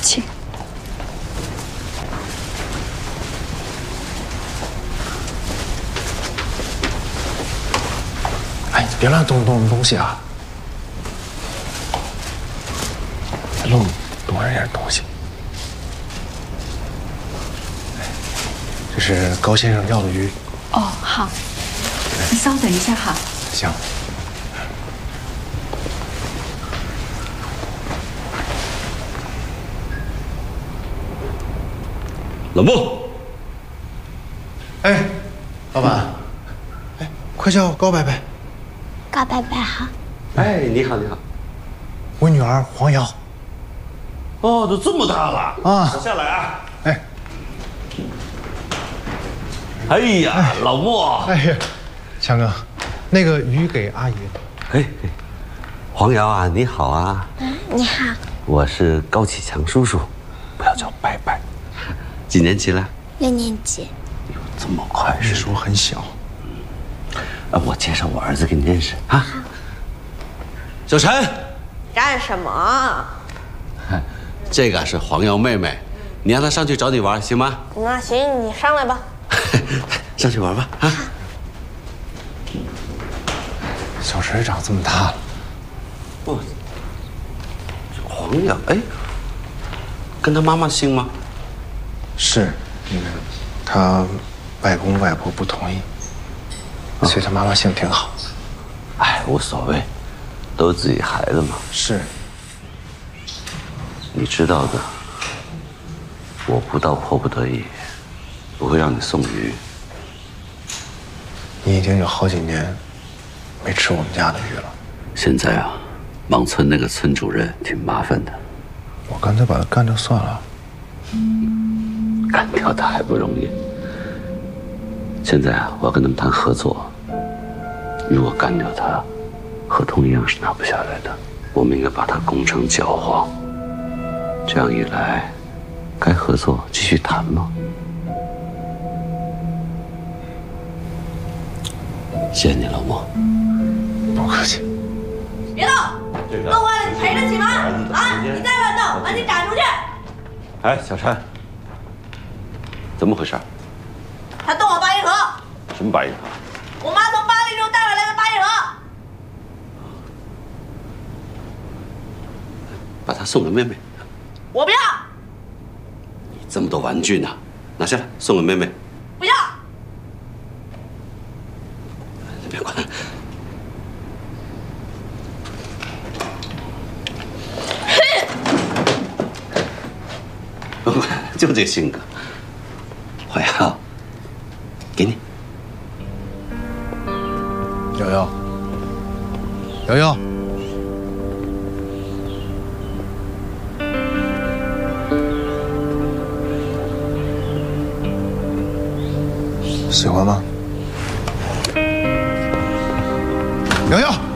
气。 哎，你别乱动东西啊！动人家东西。哎，这是高先生要的鱼。 哦，好，你稍等一下哈。 行。 老穆。 哎，老板，哎，快叫高伯伯。 高伯伯好。 哎，你好，你好。 我女儿黄瑶。 哦，都这么大了啊！ 我下来啊。 哎。 哎呀，老穆。 哎呀，强哥，那个鱼给阿姨。 哎，黄瑶啊，你好啊。 你好。 我是高启强叔叔，不要叫伯伯。几年级了 ？6年级。 这么快？ 那时候很小。 我介绍我儿子给你认识啊。小陈。 干什么？ 这个是黄瑶妹妹，你让她上去找你玩行吗？ 那行，你上来吧。 上去玩吧啊！ 小陈长这么大了。 不，黄瑶哎，跟他妈妈姓吗？ 是，他外公外婆不同意，所以他妈妈姓挺好。 哎，无所谓，都是自己孩子嘛。 是。 你知道的，我不到迫不得已，不会让你送鱼。 你已经有好几年没吃我们家的鱼了。 现在啊，莽村那个村主任挺麻烦的。 我干脆把他干掉算了。 干掉他还不容易。现在啊，我要跟他们谈合作。如果干掉他，合同一样是拿不下来的。我们应该把他攻成搅黄。这样一来，该合作继续谈吗？谢谢你，老莫。 不客气。 别动！弄坏了你赔得起吗？啊！你再乱动，把你赶出去！ 哎，小陈，怎么回事？ 他动我八音盒。 什么八音盒？ 我妈从巴黎州带回来的八音盒。 把它送给妹妹。 我不要。 你这么多玩具呢，拿下来送给妹妹。 不要。 别管。不管，就这性格。黄瑶，给你。 瑶瑶，瑶瑶。喜欢吗？瑶瑶。